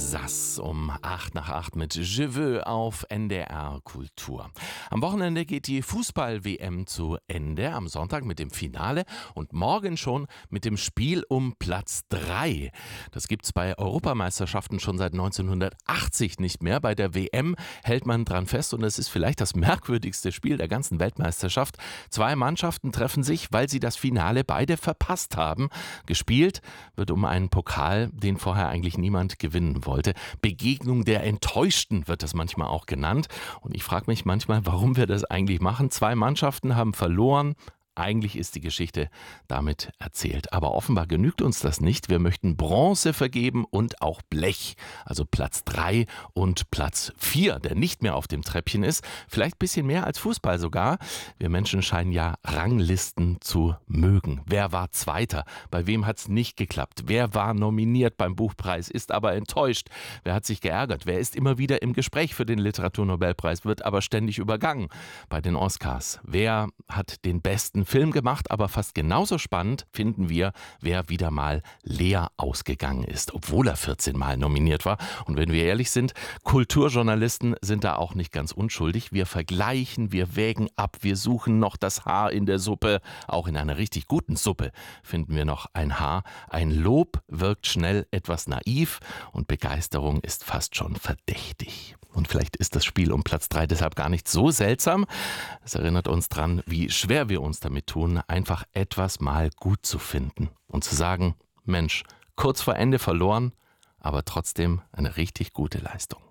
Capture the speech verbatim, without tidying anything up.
Sass um acht nach acht mit Je veux auf N D R Kultur. Am Wochenende geht die Fußball-W M zu Ende, am Sonntag mit dem Finale und morgen schon mit dem Spiel um Platz drei. Das gibt's bei Europameisterschaften schon seit neunzehnhundertachtzig nicht mehr. Bei der W M hält man dran fest und es ist vielleicht das merkwürdigste Spiel der ganzen Weltmeisterschaft. Zwei Mannschaften treffen sich, weil sie das Finale beide verpasst haben. Gespielt wird um einen Pokal, den vorher eigentlich niemand gewinnen wollte. Begegnung der Enttäuschten wird das manchmal auch genannt. Und ich frage mich manchmal, warum wir das eigentlich machen. Zwei Mannschaften haben verloren. Eigentlich ist die Geschichte damit erzählt. Aber offenbar genügt uns das nicht. Wir möchten Bronze vergeben und auch Blech. Also Platz drei und Platz vier, der nicht mehr auf dem Treppchen ist. Vielleicht ein bisschen mehr als Fußball sogar. Wir Menschen scheinen ja Ranglisten zu mögen. Wer war Zweiter? Bei wem hat es nicht geklappt? Wer war nominiert beim Buchpreis, ist aber enttäuscht? Wer hat sich geärgert? Wer ist immer wieder im Gespräch für den Literaturnobelpreis, wird aber ständig übergangen bei den Oscars? Wer hat den besten Film gemacht, aber fast genauso spannend finden wir, wer wieder mal leer ausgegangen ist, obwohl er vierzehn Mal nominiert war. Und wenn wir ehrlich sind, Kulturjournalisten sind da auch nicht ganz unschuldig. Wir vergleichen, wir wägen ab, wir suchen noch das Haar in der Suppe. Auch in einer richtig guten Suppe finden wir noch ein Haar. Ein Lob wirkt schnell etwas naiv und Begeisterung ist fast schon verdächtig. Und vielleicht ist das Spiel um Platz drei deshalb gar nicht so seltsam. Es erinnert uns dran, wie schwer wir uns damit tun, einfach etwas mal gut zu finden und zu sagen, Mensch, kurz vor Ende verloren, aber trotzdem eine richtig gute Leistung.